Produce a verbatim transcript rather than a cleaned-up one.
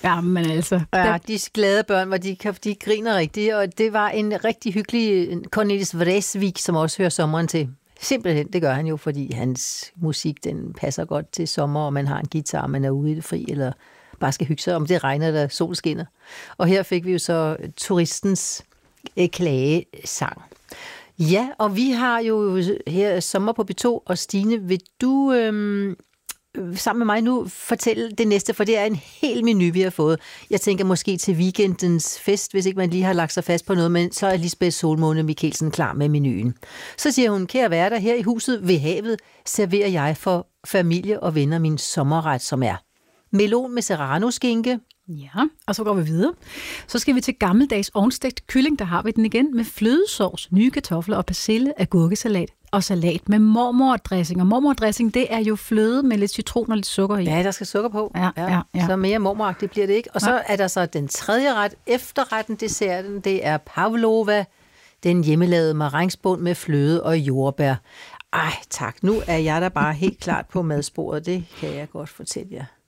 Ja, men altså... Ja, de glade børn, hvor de, de griner rigtigt, og det var en rigtig hyggelig Cornelis Vreeswijk, som også hører sommeren til. Simpelthen, det gør han jo, fordi hans musik, den passer godt til sommer, og man har en guitar, man er ude i det fri, eller bare skal hygge sig, om det regner eller sol skinner. Og her fik vi jo så turistens klagesang. Ja, og vi har jo her sommer på B to, og Stine, vil du øhm, sammen med mig nu fortælle det næste, for det er en hel menu, vi har fået. Jeg tænker måske til weekendens fest, hvis ikke man lige har lagt sig fast på noget, men så er Lisbeth Solmåne Mikkelsen klar med menuen. Så siger hun, kære værter, her i huset ved havet serverer jeg for familie og venner min sommerret, som er melon med serrano-skinke. Ja, og så går vi videre. Så skal vi til gammeldags ovnstegt kylling, der har vi den igen, med flødesovs, nye kartofler og persille, agurkesalat og salat med mormordressing. Og mormordressing, det er jo fløde med lidt citron og lidt sukker i. Ja, der skal sukker på. Ja, ja, ja. Så mere mormoragtigt bliver det ikke. Og så er der så den tredje ret, efterretten, desserten, det er pavlova, den hjemmelavede marengsbund med fløde og jordbær. Ej, tak. Nu er jeg da bare helt klart på madsporet. Det kan jeg godt fortælle jer.